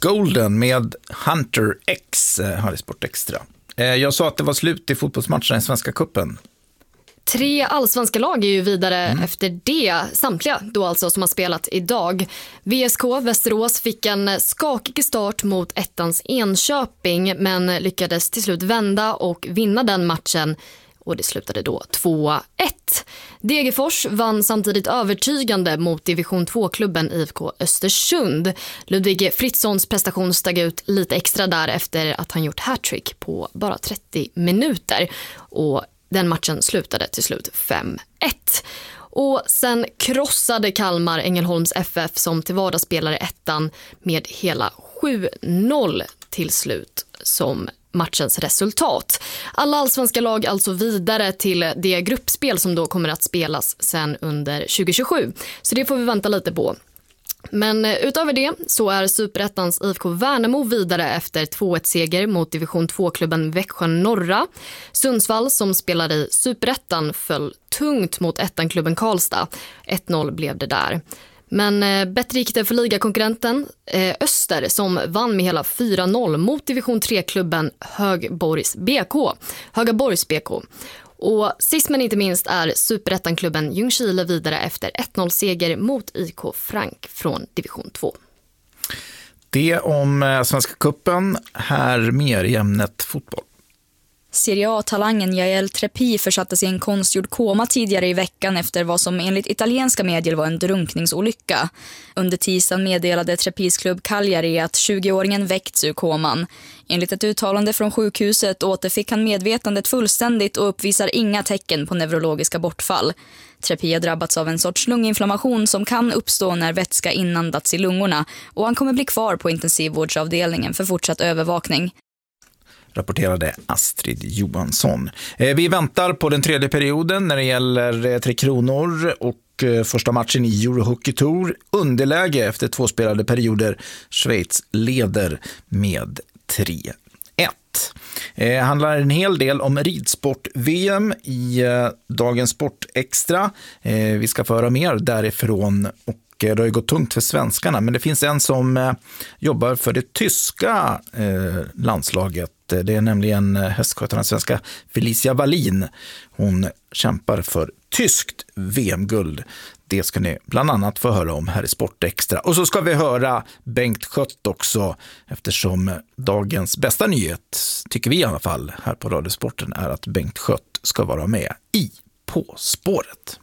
Golden med Hunter X här i Sport Extra. Jag sa att det var slut i fotbollsmatchen i Svenska cupen. 3 allsvenska lag är ju vidare efter det, samtliga då alltså som har spelat idag. VSK Västerås fick en skakig start mot ettans Enköping men lyckades till slut vända och vinna den matchen. Och det slutade då 2-1. Degerfors vann samtidigt övertygande mot division 2-klubben IFK Östersund. Ludvig Fritzons prestation steg ut lite extra där efter att han gjort hattrick på bara 30 minuter. Och den matchen slutade till slut 5-1. Och sen krossade Kalmar Ängelholms FF som till vardags spelare ettan med hela 7-0 till slut som matchens resultat. Alla allsvenska lag alltså vidare till det gruppspel som då kommer att spelas sen under 2027. Så det får vi vänta lite på. Men utöver det så är Superettans IFK Värnamo vidare efter 2-1-seger mot division 2-klubben Växjö Norra. Sundsvall som spelar i Superettan föll tungt mot ettanklubben Karlstad. 1-0 blev det där. Men bättre gick det för ligakonkurrenten Öster som vann med hela 4-0 mot division 3-klubben Högaborgs BK. Och sist men inte minst är Superettanklubben Ljungskile vidare efter 1-0-seger mot IK Frank från division 2. Det om Svenska cupen, här mer i ämnet fotboll. Serie A-talangen Jael Trepi försattes i en konstgjord koma tidigare i veckan efter vad som enligt italienska medier var en drunkningsolycka. Under tisdagen meddelade Trepis klubb Cagliari att 20-åringen väckts ur koman. Enligt ett uttalande från sjukhuset återfick han medvetandet fullständigt och uppvisar inga tecken på neurologiska bortfall. Trepi har drabbats av en sorts lunginflammation som kan uppstå när vätska inandats i lungorna och han kommer bli kvar på intensivvårdsavdelningen för fortsatt övervakning. Rapporterade Astrid Johansson. Vi väntar på den tredje perioden när det gäller Tre Kronor och första matchen i Eurohockey Tour. Underläge efter 2 spelade perioder. Schweiz leder med 3-1. Handlar en hel del om ridsport-VM i dagens Sport Extra. Vi ska föra mer därifrån och det har ju gått tungt för svenskarna, men det finns en som jobbar för det tyska landslaget. Det är nämligen hästskötaren svenska Felicia Wallin. Hon kämpar för tyskt VM-guld. Det ska ni bland annat få höra om här i Sport Extra. Och så ska vi höra Bengt Schött också, eftersom dagens bästa nyhet, tycker vi i alla fall här på Radiosporten, är att Bengt Schött ska vara med i På spåret.